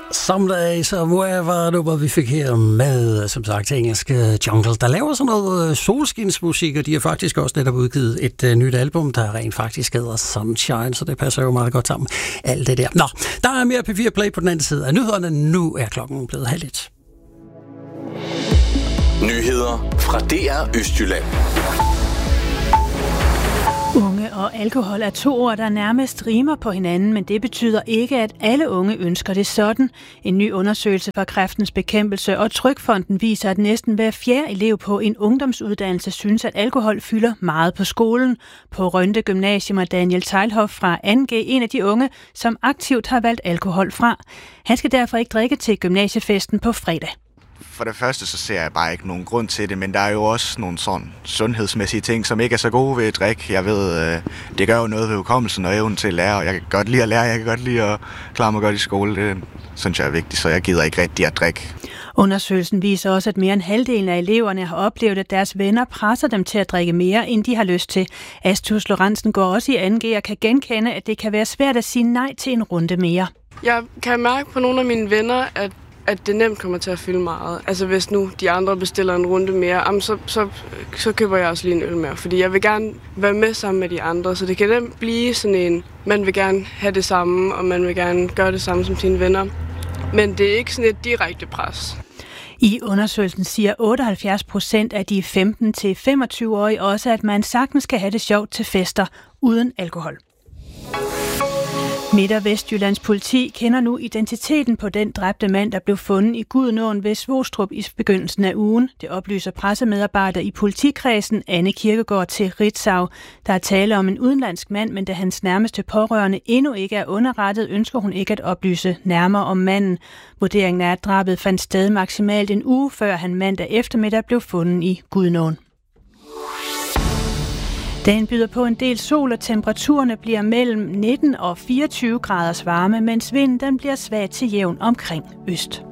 Somedays og Wherever nummer vi fik her med, som sagt, engelske Jungle, der laver sådan noget solskinsmusik, og de har faktisk også netop udgivet et nyt album, der rent faktisk hedder Sunshine, så det passer jo meget godt sammen. Alt det der. Nå, der er mere P4 Play på den anden side af nyhederne. Nu er klokken blevet 12:30. Nyheder fra DR Østjylland. Unge og alkohol er to ord, der nærmest rimer på hinanden, men det betyder ikke, at alle unge ønsker det sådan. En ny undersøgelse fra Kræftens Bekæmpelse og Trygfonden viser, at næsten hver fjerde elev på en ungdomsuddannelse synes, at alkohol fylder meget på skolen. På Rønde Gymnasium er Daniel Teilhoff fra 2G en af de unge, som aktivt har valgt alkohol fra. Han skal derfor ikke drikke til gymnasiefesten på fredag. For det første, så ser jeg bare ikke nogen grund til det, men der er jo også nogle sådan sundhedsmæssige ting, som ikke er så gode ved at drikke. Jeg ved, det gør jo noget ved hukommelsen og evnen til at lære, og jeg kan godt lide at lære, jeg kan godt lide at klare mig godt i skole. Det synes jeg er vigtigt, så jeg gider ikke rigtig at drikke. Undersøgelsen viser også, at mere end halvdelen af eleverne har oplevet, at deres venner presser dem til at drikke mere, end de har lyst til. Astus Lorentzen går også i 2G og kan genkende, at det kan være svært at sige nej til en runde mere. Jeg kan mærke på nogle af mine venner, at det nemt kommer til at fylde meget. Altså hvis nu de andre bestiller en runde mere, så køber jeg også lige en øl mere. Fordi jeg vil gerne være med sammen med de andre, så det kan nemt blive sådan en, man vil gerne have det samme, og man vil gerne gøre det samme som sine venner. Men det er ikke sådan et direkte pres. I undersøgelsen siger 78% af de 15-25-årige også, at man sagtens skal have det sjovt til fester uden alkohol. Midt- og Vestjyllands politi kender nu identiteten på den dræbte mand, der blev fundet i Gudenåen ved Svostrup i begyndelsen af ugen. Det oplyser pressemedarbejder i politikredsen Anne Kirkegaard til Ritzau. Der er tale om en udenlandsk mand, men da hans nærmeste pårørende endnu ikke er underrettet, ønsker hun ikke at oplyse nærmere om manden. Vurderingen er, at drabet fandt sted maksimalt en uge før han mandag eftermiddag blev fundet i Gudenåen. Dagen byder på en del sol, og temperaturerne bliver mellem 19 og 24 graders varme, mens vinden bliver svag til jævn omkring øst.